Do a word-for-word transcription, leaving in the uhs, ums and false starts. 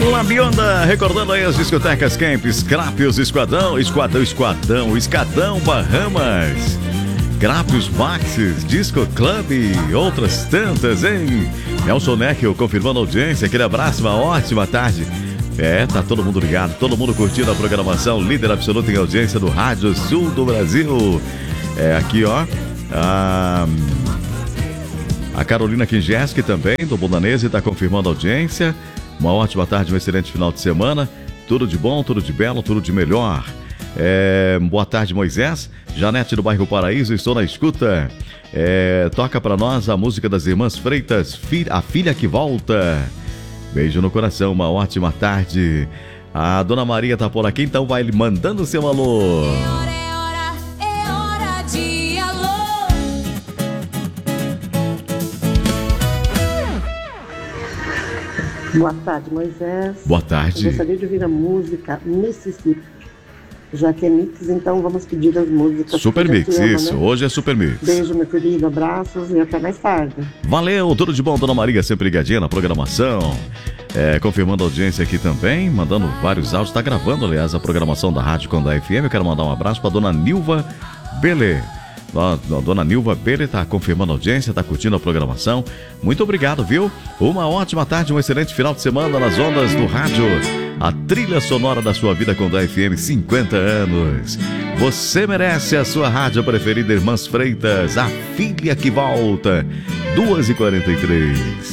Labionda, recordando aí as discotecas Camp, Scrapios, Esquadrão, Esquadrão, Esquadrão, Escadão, Bahamas, Scrapios, Maxis, Disco Club e outras tantas, hein? Nelson Neckel confirmando a audiência, aquele abraço, uma ótima tarde. É, tá todo mundo ligado, todo mundo curtindo a programação, líder absoluto em audiência do Rádio Sul do Brasil. É, aqui ó, a, a Carolina Kingeski também, do Bondanese, tá confirmando a audiência. Uma ótima tarde, um excelente final de semana. Tudo de bom, tudo de belo, tudo de melhor. É, boa tarde, Moisés. Janete do bairro Paraíso, estou na escuta. É, toca pra nós a música das Irmãs Freitas, A Filha que Volta. Beijo no coração, uma ótima tarde. A Dona Maria tá por aqui, então vai mandando seu alô. Boa tarde, Moisés. Boa tarde. Eu gostaria de ouvir a música Mississippi. Já que é mix, então vamos pedir as músicas. Super Mix, ama, isso. Né? Hoje é Super Mix. Beijo, meu querido. Abraços e até mais tarde. Valeu, tudo de bom, Dona Maria, sempre ligadinha na programação. É, confirmando a audiência aqui também, mandando vários áudios. Está gravando, aliás, a programação da Rádio Condá F M. Eu quero mandar um abraço para Dona Nilva Belê. A Dona Nilva Belê está confirmando a audiência, está curtindo a programação. Muito obrigado, viu? Uma ótima tarde, um excelente final de semana nas ondas do rádio. A trilha sonora da sua vida Condá F M, cinquenta anos. Você merece a sua rádio preferida, Irmãs Freitas, A Filha que Volta, duas e quarenta e três.